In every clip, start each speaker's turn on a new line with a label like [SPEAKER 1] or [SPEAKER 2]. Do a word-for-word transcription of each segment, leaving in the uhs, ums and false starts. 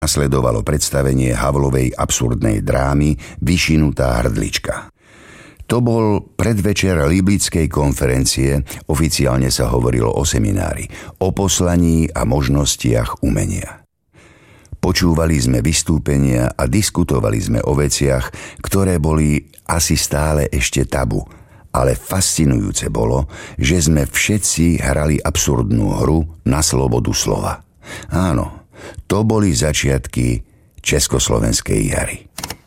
[SPEAKER 1] Nasledovalo predstavenie Havlovej absurdnej drámy Vyšinutá hrdlička. To bol predvečer Liblickej konferencie, oficiálne sa hovorilo o seminári, o poslaní a možnostiach umenia. Počúvali sme vystúpenia a diskutovali sme o veciach, ktoré boli asi stále ešte tabu, ale fascinujúce bolo, že sme všetci hrali absurdnú hru na slobodu slova. Áno, to boli začiatky Československej jary.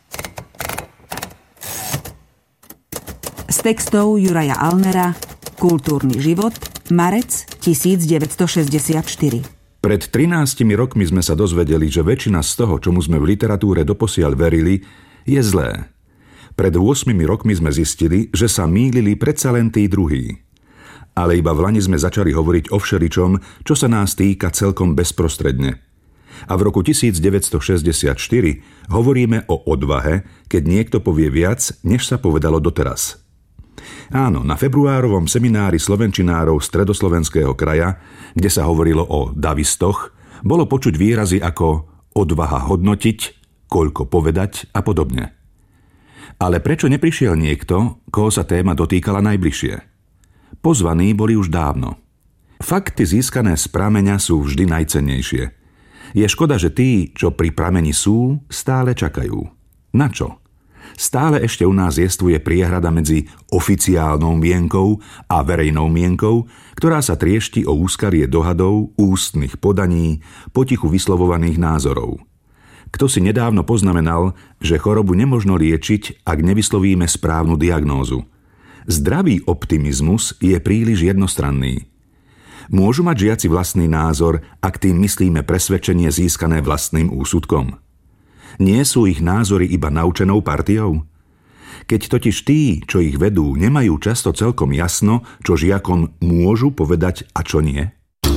[SPEAKER 2] Z textov Juraja Alnera, Kultúrny život, marec devätnásťstošesťdesiatštyri.
[SPEAKER 3] Pred trinástimi rokmi sme sa dozvedeli, že väčšina z toho, čomu sme v literatúre doposiaľ verili, je zlé. Pred ôsmimi rokmi sme zistili, že sa mýlili predsa len tí druhí. Ale iba v lani sme začali hovoriť o všeličom, čo sa nás týka celkom bezprostredne. A v roku devätnásťstošesťdesiatštyri hovoríme o odvahe, keď niekto povie viac, než sa povedalo doteraz. Áno, na februárovom seminári slovenčinárov Stredoslovenského kraja, kde sa hovorilo o davistoch, bolo počuť výrazy ako odvaha hodnotiť, koľko povedať a podobne. Ale prečo neprišiel niekto, koho sa téma dotýkala najbližšie? Pozvaní boli už dávno. Fakty získané z prameňa sú vždy najcennejšie. Je škoda, že tí, čo pri prameni sú, stále čakajú. Na čo? Stále ešte u nás jestvuje priehrada medzi oficiálnou mienkou a verejnou mienkou, ktorá sa triešti o úskalie dohadov, ústnych podaní, potichu vyslovovaných názorov. Kto si nedávno poznamenal, že chorobu nemožno liečiť, ak nevyslovíme správnu diagnózu. Zdravý optimizmus je príliš jednostranný. Môžu mať žiaci vlastný názor, ak tým myslíme presvedčenie získané vlastným úsudkom? Nie sú ich názory iba naučenou partiou? Keď totiž tí, čo ich vedú, nemajú často celkom jasno, čo žiakom môžu povedať a čo nie?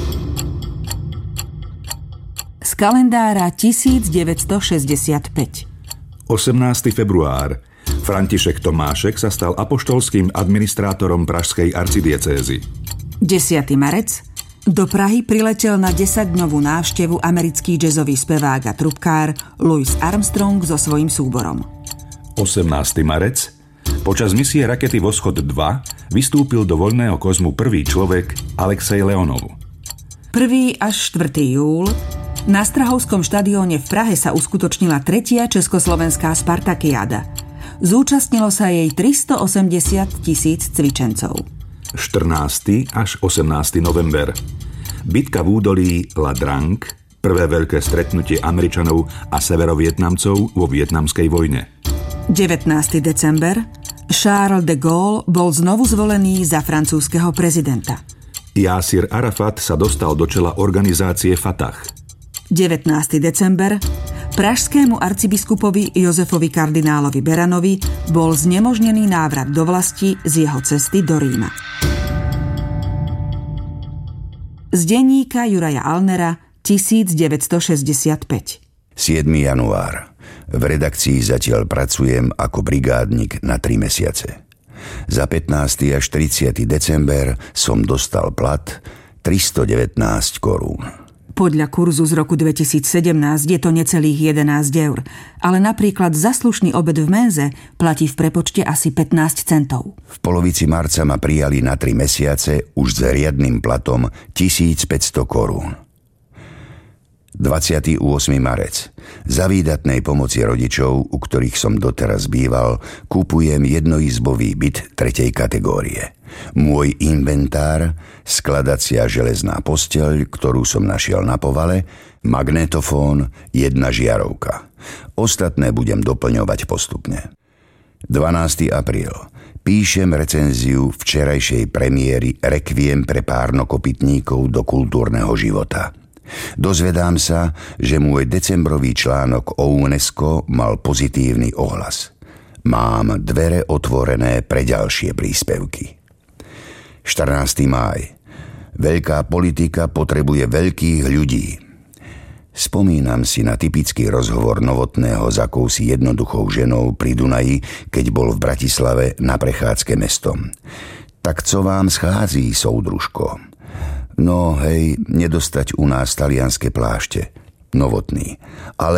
[SPEAKER 2] Z kalendára devätnásťstošesťdesiatpäť.
[SPEAKER 3] osemnásteho február. František Tomášek sa stal apoštolským administrátorom pražskej arcidiecézy.
[SPEAKER 2] desiateho marec. Do Prahy priletel na desaťdňovú návštevu americký jazzový spevák a trubkár Louis Armstrong so svojím súborom.
[SPEAKER 3] osemnásteho marec. Počas misie rakety Voschod dva vystúpil do voľného kozmu prvý človek Alexej Leonov.
[SPEAKER 2] prvého až štvrtého júla na Strahovskom štadióne v Prahe sa uskutočnila tretia československá Spartakiáda. Zúčastnilo sa jej tristoosemdesiat tisíc cvičencov.
[SPEAKER 3] štrnásteho až osemnásteho november. Bitka v údolí La Drang, prvé veľké stretnutie Američanov a severovietnamcov vo vietnamskej vojne.
[SPEAKER 2] devätnásteho december. Charles de Gaulle bol znovu zvolený za francúzskeho prezidenta.
[SPEAKER 3] Jásir Arafat sa dostal do čela organizácie Fatah.
[SPEAKER 2] devätnásteho december. Pražskému arcibiskupovi Jozefovi kardinálovi Beranovi bol znemožnený návrat do vlasti z jeho cesty do Ríma. Z denníka Juraja Alnera devätnásťstošesťdesiatpäť.
[SPEAKER 1] siedmeho január. V redakcii zatiaľ pracujem ako brigádnik na tri mesiace. Za pätnásty až tridsiaty december som dostal plat tristodevätnásť korún.
[SPEAKER 2] Podľa kurzu z roku dvetisícsedemnásť je to necelých jedenásť eur, ale napríklad za slušný obed v menze platí v prepočte asi pätnásť centov.
[SPEAKER 1] V polovici marca ma prijali na tri mesiace už s riadnym platom tisícpäťsto korún. dvadsiateho ôsmeho marec. Za výdatnej pomoci rodičov, u ktorých som doteraz býval, kúpujem jednoizbový byt tretej kategórie. Môj inventár, skladacia železná posteľ, ktorú som našiel na povale, magnetofón, jedna žiarovka. Ostatné budem doplňovať postupne. dvanásteho apríl. Píšem recenziu včerajšej premiéry Requiem pre párnokopytníkov do kultúrneho života. Dozvedám sa, že môj decembrový článok o UNESCO mal pozitívny ohlas. Mám dvere otvorené pre ďalšie príspevky. štrnásteho máj. Veľká politika potrebuje veľkých ľudí. Spomínam si na typický rozhovor Novotného s akousi jednoduchou ženou pri Dunaji, keď bol v Bratislave na prechádzke mestom. Tak co vám schází, soudružko? No hej, nedostať u nás talianske plášte. Novotný. Ale